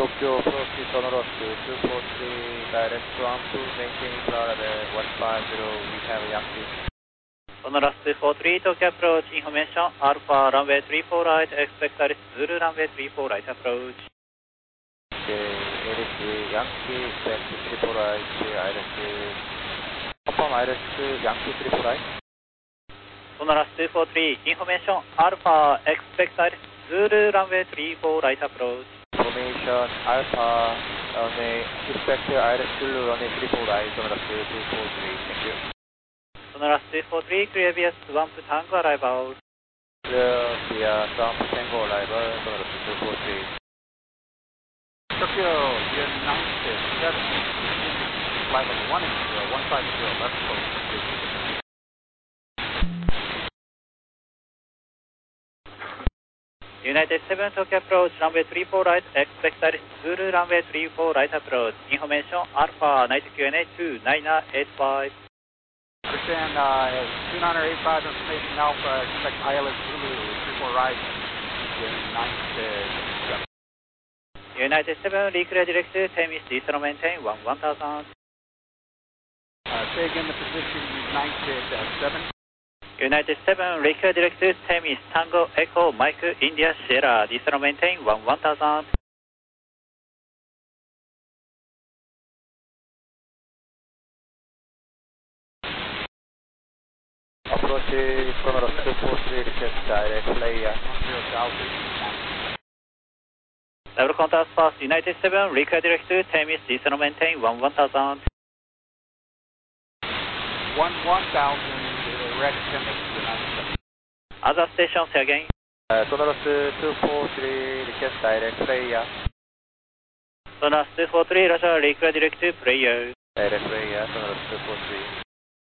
Tokyo approach Sonoros 243, direct to Ampu, maintain flight level 150, we have Yankee. Sonoros 243, Tokyo approach, information, Alpha runway 34 right, expect Iris Zulu runway 34 right approach. Okay, Iris Yankee, expect 34 right, Iris, confirm Iris Yankee 34 right. Sonoros 243, information, Alpha, expect Iris Zulu runway 34 right approach. Information, Alpha, runway, expect Iris Zulu runway 34 right, Sonoros 243, thank you. Sonoros 243, clear via Swamp Tango arrival. Clear via Swamp Tango arrival, Sonoros 243. Tokyo, United 7, flight level 150, left coast. United 7, Tokyo approach, runway 34 right, expect Iris Zulu runway 34 right approach. Information, Alpha, night QNA 29985. Understand, 2985 information Alpha, expect ILS Zulu 34 right, United 7. United 7, reclear direct, Temis, Eastern maintain 1000. Say again the position, United 7. United 7, reclear direct, Temis, Tango, Echo, Mike, India, Sierra, Eastern maintain 1000. Approach Sonoros 243, request direct player. Level contact fast, United 7, reclear direct, Temis, Eastern maintain 1000. 1000, direct Temis, United 7. Other stations again. Sonoros 243, request direct player. Sonoros 243, Roger, reclear direct, player. Direct player, Sonoros 243.